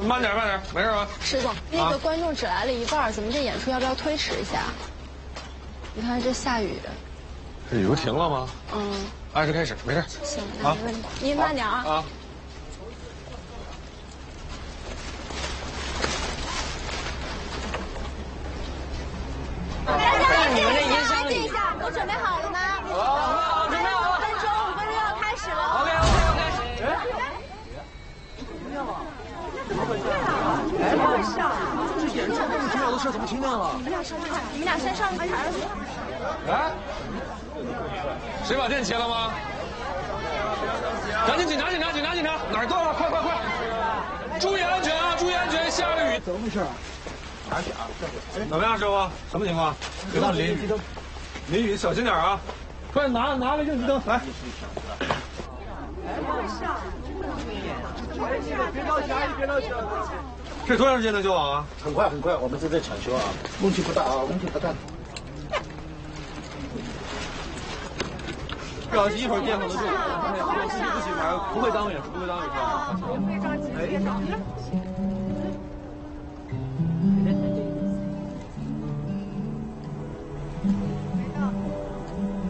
慢点，慢点，没事吧？ 石总，那个观众只来了一半，咱们这演出要不要推迟一下？你看这下雨。 这雨不停了吗？ 嗯。 按时开始，没事。 行，那没问题。您慢点啊。啊。 你们这音箱里， 都准备好了吗？ 好，准备好了。 5分钟要开始了。 OK，开始。 怎么回事啊？怎么回事啊？这演出这么重要的事怎么停电了？ 你们俩先上台了。 来，谁把电切了吗？赶紧检查，哪儿断了？快！注意安全啊！注意安全！下着雨。 怎么回事啊？ 怎么样，师傅？什么情况？别让淋雨，淋雨小心点啊！快拿个应急灯来。 别着急，阿姨别着急。 这多长时间能修好啊？ 很快，我们正在抢修啊，问题不大。 不着急，一会儿电控得住。不行，不会耽误演出，别着急。